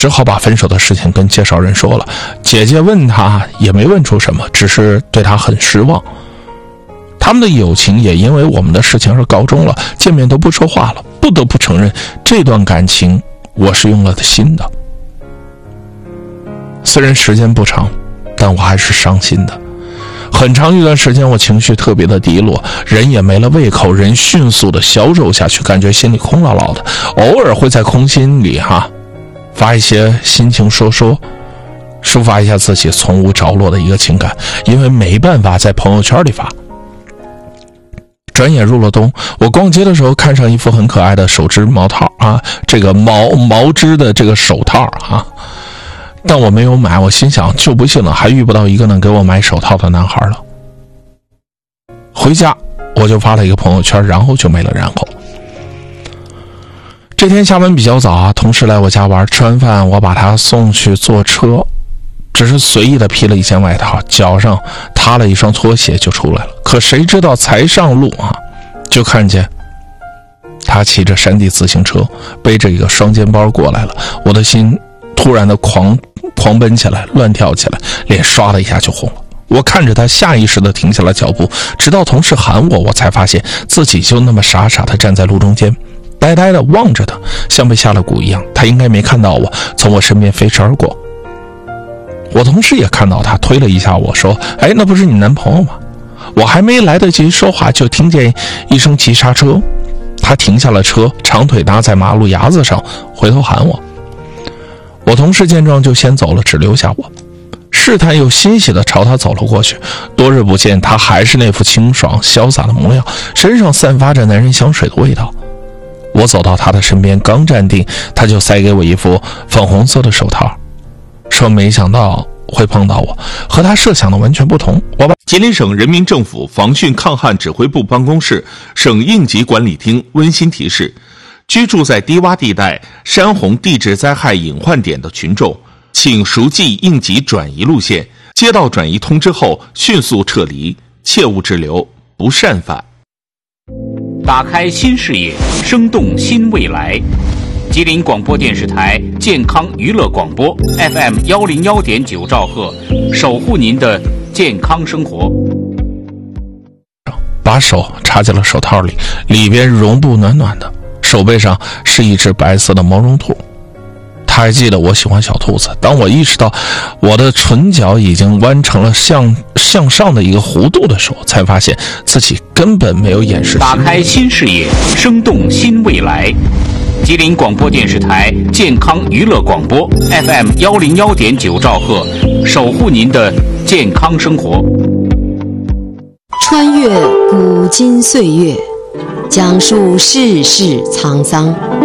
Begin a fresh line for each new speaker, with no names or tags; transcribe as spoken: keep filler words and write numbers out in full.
只好把分手的事情跟介绍人说了。姐姐问他也没问出什么，只是对他很失望。他们的友情也因为我们的事情而告终了，见面都不说话了。不得不承认，这段感情我是用了的心的。虽然时间不长，但我还是伤心的。很长一段时间我情绪特别的低落，人也没了胃口，人迅速的消瘦下去，感觉心里空落落的。偶尔会在空心里哈发一些心情说说，抒发一下自己从无着落的一个情感，因为没办法在朋友圈里发。转眼入了冬，我逛街的时候看上一副很可爱的手织毛套啊，这个毛毛织的这个手套啊，但我没有买。我心想，就不信了，还遇不到一个能给我买手套的男孩了。回家我就发了一个朋友圈，然后就没了然后。这天下班比较早啊，同事来我家玩，吃完饭我把他送去坐车，只是随意的披了一件外套，脚上踏了一双拖鞋就出来了。可谁知道才上路啊，就看见他骑着山地自行车，背着一个双肩包过来了。我的心突然的狂狂奔起来，乱跳起来，脸刷了一下就红了。我看着他下意识的停下了脚步，直到同事喊我，我才发现自己就那么傻傻的站在路中间，呆呆的望着他，像被下了蛊一样。他应该没看到我从我身边飞驰而过。我同事也看到他，推了一下我说，哎，那不是你男朋友吗？我还没来得及说话，就听见一声急刹车，他停下了车，长腿搭在马路牙子上，回头喊我。我同事见状就先走了，只留下我，试探又欣喜地朝他走了过去。多日不见，他还是那副清爽潇洒的模样，身上散发着男人香水的味道。我走到他的身边，刚站定，他就塞给我一副粉红色的手套，说没想到会碰到我，和他设想的完全不同。我把
吉林省人民政府防汛抗旱指挥部办公室、省应急管理厅温馨提示：居住在低洼地带、山洪地质灾害隐患点的群众，请熟记应急转移路线，接到转移通知后迅速撤离，切勿滞留，不擅返。
打开新视野，生动新未来。吉林广播电视台健康娱乐广播 F M 幺零幺点九兆赫，守护您的健康生活。
把手插进了手套里，里边绒布暖暖的，手背上是一只白色的毛绒兔。他还记得我喜欢小兔子。当我意识到我的唇角已经弯成了向向上的一个弧度的时候，才发现自己根本没有掩饰。
打开新视野，生动新未来。吉林广播电视台健康娱乐广播 F M 幺零幺点九兆赫，守护您的健康生活。
穿越古今岁月，讲述世事沧桑，